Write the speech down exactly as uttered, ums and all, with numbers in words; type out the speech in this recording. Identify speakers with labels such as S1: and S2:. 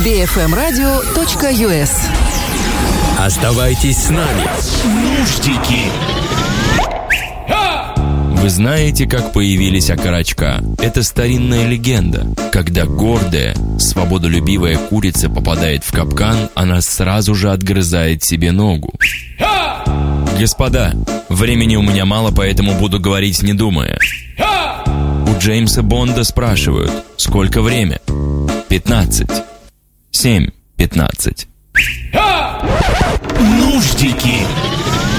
S1: би эф эм радио точка ю эс.
S2: Оставайтесь с нами. Нуждики.
S3: Вы знаете, как появились окорочка? Это старинная легенда. Когда гордая, свободолюбивая курица попадает в капкан, она сразу же отгрызает себе ногу. Господа, времени у меня мало, поэтому буду говорить не думая. У Джеймса Бонда спрашивают, сколько время? Пятнадцать. Семь. Пятнадцать.
S2: Нуждики.